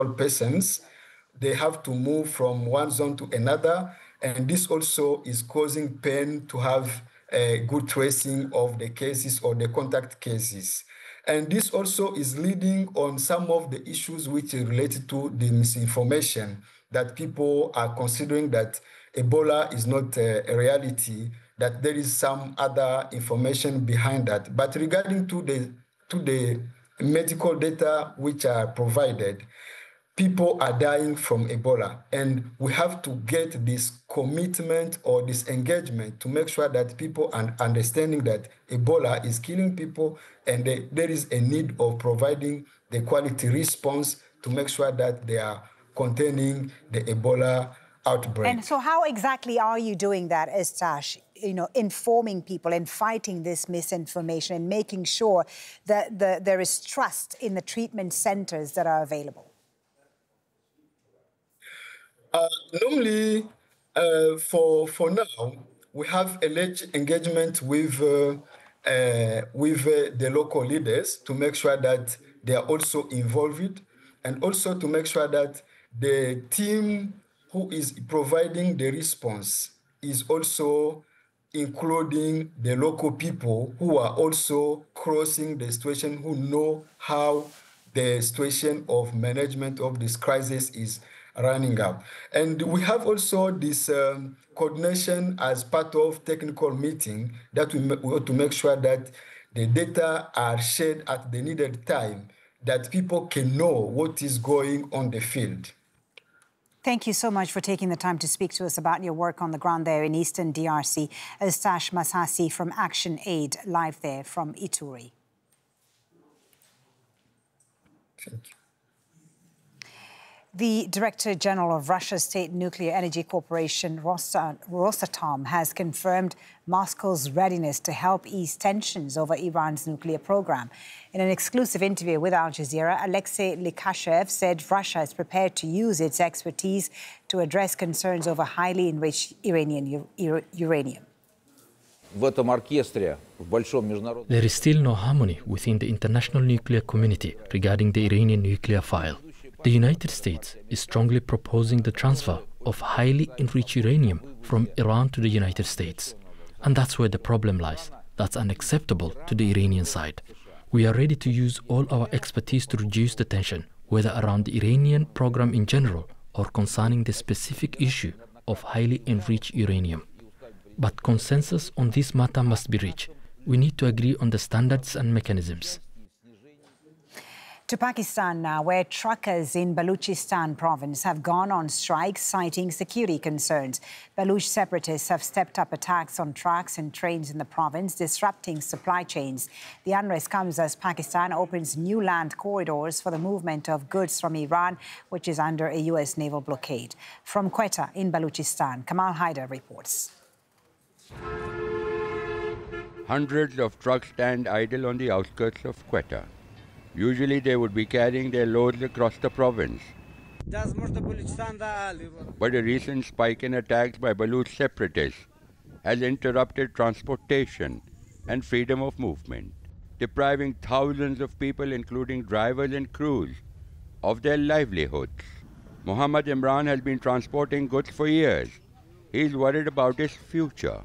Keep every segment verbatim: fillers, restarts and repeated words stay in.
persons, they have to move from one zone to another. And this also is causing pain to have a good tracing of the cases or the contact cases. And this also is leading on some of the issues which are related to the misinformation, that people are considering that Ebola is not a, a reality, that there is some other information behind that. But regarding to the, to the medical data which are provided, people are dying from Ebola, and we have to get this commitment or this engagement to make sure that people are understanding that Ebola is killing people, and they, there is a need of providing the quality response to make sure that they are containing the Ebola outbreak. And so how exactly are you doing that, Eustache? You know, informing people and fighting this misinformation and making sure that the, there is trust in the treatment centers that are available? Uh, normally, uh, for for now, we have a large engagement with uh, uh, with uh, the local leaders to make sure that they are also involved, and also to make sure that the team who is providing the response is also including the local people who are also crossing the situation, who know how the situation of management of this crisis is running up. And we have also this um, coordination as part of technical meeting that we, we want to make sure that the data are shared at the needed time, that people can know what is going on the field. Thank you so much for taking the time to speak to us about your work on the ground there in Eastern D R C. Eustache Masasi from Action Aid, live there from Ituri. Thank you. The Director General of Russia's State Nuclear Energy Corporation, Rosatom, has confirmed Moscow's readiness to help ease tensions over Iran's nuclear program. In an exclusive interview with Al Jazeera, Alexei Likashev said Russia is prepared to use its expertise to address concerns over highly enriched Iranian uranium. There is still no harmony within the international nuclear community regarding the Iranian nuclear file. The United States is strongly proposing the transfer of highly enriched uranium from Iran to the United States. And that's where the problem lies. That's unacceptable to the Iranian side. We are ready to use all our expertise to reduce the tension, whether around the Iranian program in general or concerning the specific issue of highly enriched uranium. But consensus on this matter must be reached. We need to agree on the standards and mechanisms. To Pakistan now, where truckers in Balochistan province have gone on strike citing security concerns. Baloch separatists have stepped up attacks on trucks and trains in the province, disrupting supply chains. The unrest comes as Pakistan opens new land corridors for the movement of goods from Iran, which is under a U S naval blockade. From Quetta in Balochistan, Kamal Haider reports. Hundreds of trucks stand idle on the outskirts of Quetta. Usually they would be carrying their loads across the province. But a recent spike in attacks by Baloch separatists has interrupted transportation and freedom of movement, depriving thousands of people, including drivers and crews, of their livelihoods. Muhammad Imran has been transporting goods for years. He's worried about his future.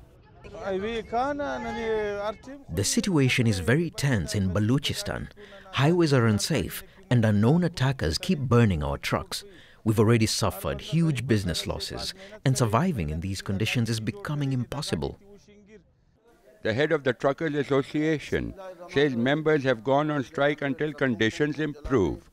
The situation is very tense in Balochistan. Highways are unsafe and unknown attackers keep burning our trucks. We've already suffered huge business losses, and surviving in these conditions is becoming impossible. The head of the Truckers Association says members have gone on strike until conditions improve.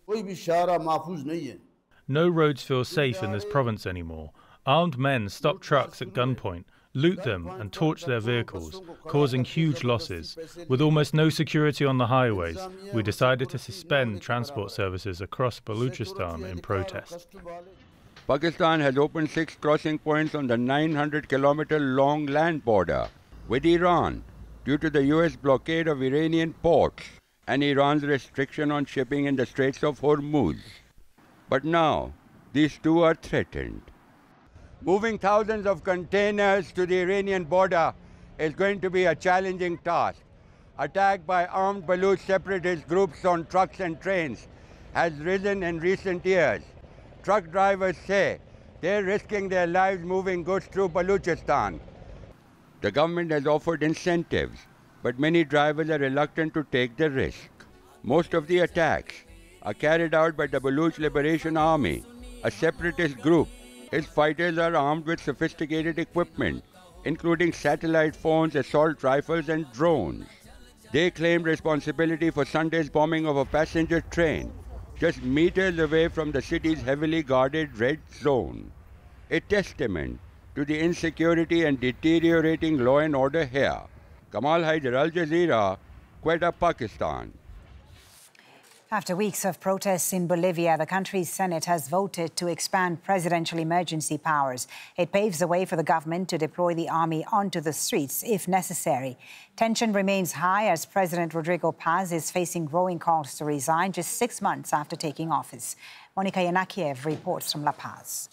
No roads feel safe in this province anymore. Armed men stop trucks at gunpoint, loot them and torch their vehicles, causing huge losses. With almost no security on the highways, we decided to suspend transport services across Balochistan in protest. Pakistan has opened six crossing points on the nine hundred kilometer long land border with Iran due to the U S blockade of Iranian ports and Iran's restriction on shipping in the Straits of Hormuz. But now, these two are threatened. Moving thousands of containers to the Iranian border is going to be a challenging task. Attack by armed Baloch separatist groups on trucks and trains has risen in recent years. truck drivers say they're risking their lives moving goods through Balochistan. The government has offered incentives, but many drivers are reluctant to take the risk. Most of the attacks are carried out by the Baloch Liberation Army, a separatist group. Its fighters are armed with sophisticated equipment, including satellite phones, assault rifles, and drones. They claimed responsibility for Sunday's bombing of a passenger train, just meters away from the city's heavily guarded red zone. A testament to the insecurity and deteriorating law and order here. Kamal Haider, Al Jazeera, Quetta, Pakistan. After weeks of protests in Bolivia, the country's Senate has voted to expand presidential emergency powers. It paves the way for the government to deploy the army onto the streets if necessary. Tension remains high as President Rodrigo Paz is facing growing calls to resign just six months after taking office. Monica Yanakiev reports from La Paz.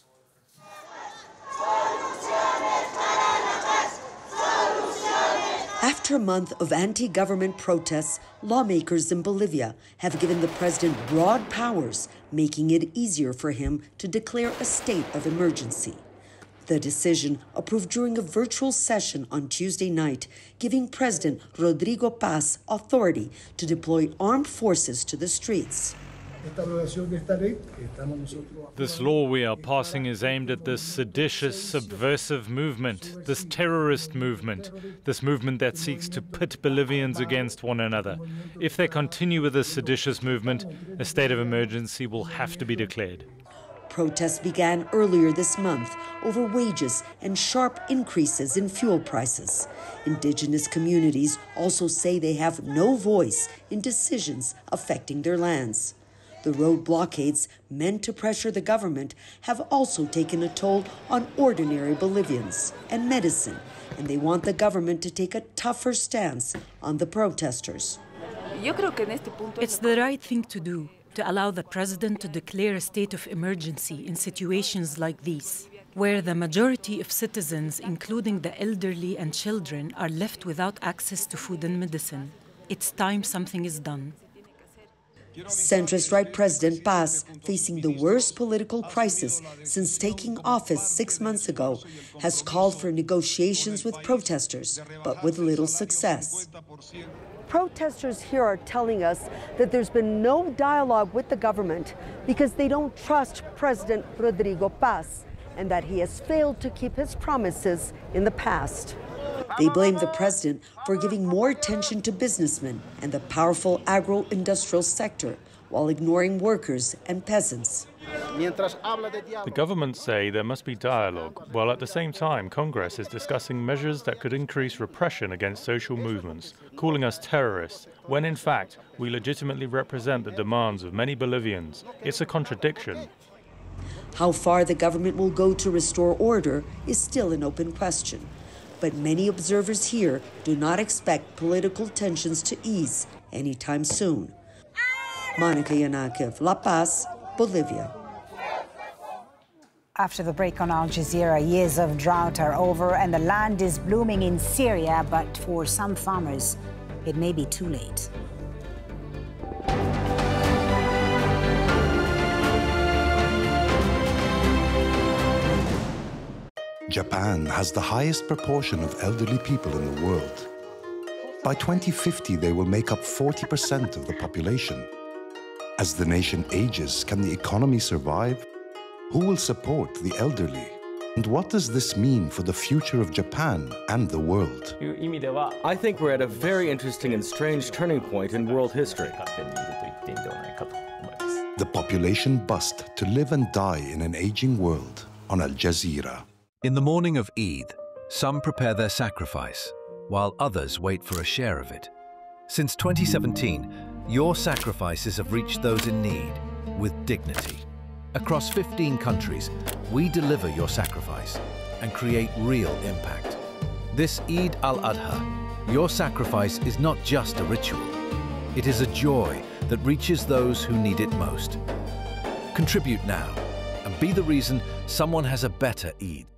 After a month of anti-government protests, lawmakers in Bolivia have given the president broad powers, making it easier for him to declare a state of emergency. The decision, approved during a virtual session on Tuesday night, giving President Rodrigo Paz authority to deploy armed forces to the streets. This law we are passing is aimed at this seditious, subversive movement, this terrorist movement, this movement that seeks to pit Bolivians against one another. If they continue with this seditious movement, a state of emergency will have to be declared. Protests began earlier this month over wages and sharp increases in fuel prices. Indigenous communities also say they have no voice in decisions affecting their lands. The road blockades meant to pressure the government have also taken a toll on ordinary Bolivians and medicine, and they want the government to take a tougher stance on the protesters. It's the right thing to do, to allow the president to declare a state of emergency in situations like these, where the majority of citizens, including the elderly and children, are left without access to food and medicine. It's time something is done. Centrist right President Paz, facing the worst political crisis since taking office six months ago, has called for negotiations with protesters, but with little success. Protesters here are telling us that there's been no dialogue with the government because they don't trust President Rodrigo Paz and that he has failed to keep his promises in the past. They blame the president for giving more attention to businessmen and the powerful agro-industrial sector while ignoring workers and peasants. The government say there must be dialogue, while at the same time Congress is discussing measures that could increase repression against social movements, calling us terrorists, when in fact we legitimately represent the demands of many Bolivians. It's a contradiction. How far the government will go to restore order is still an open question. But many observers here do not expect political tensions to ease anytime soon. Monica Yanakiev, La Paz, Bolivia. After the break on Al Jazeera, years of drought are over and the land is blooming in Syria, but for some farmers, it may be too late. Japan has the highest proportion of elderly people in the world. By twenty fifty, they will make up forty percent of the population. As the nation ages, can the economy survive? Who will support the elderly? And what does this mean for the future of Japan and the world? I think we're at a very interesting and strange turning point in world history. The population bust to live and die in an aging world on Al Jazeera. In the morning of Eid, some prepare their sacrifice, while others wait for a share of it. Since twenty seventeen, your sacrifices have reached those in need with dignity. Across fifteen countries, we deliver your sacrifice and create real impact. This Eid al-Adha, your sacrifice is not just a ritual. It is a joy that reaches those who need it most. Contribute now and be the reason someone has a better Eid.